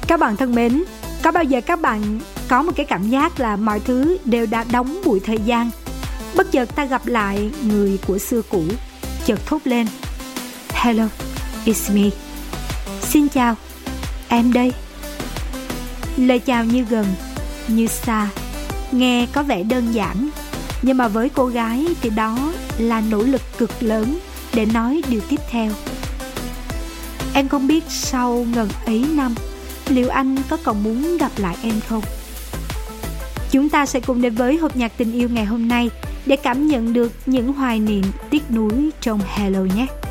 Các bạn thân mến, có bao giờ các bạn có một cái cảm giác là mọi thứ đều đã đóng bụi thời gian, bất chợt ta gặp lại người của xưa cũ, chợt thốt lên: Hello, it's me. Xin chào, em đây. Lời chào như gần, như xa, nghe có vẻ đơn giản, nhưng mà với cô gái thì đó là nỗ lực cực lớn để nói điều tiếp theo. Em không biết sau ngần ấy năm, liệu anh có còn muốn gặp lại em không? Chúng ta sẽ cùng đến với hộp nhạc tình yêu ngày hôm nay để cảm nhận được những hoài niệm tiếc nuối trong Hello nhé.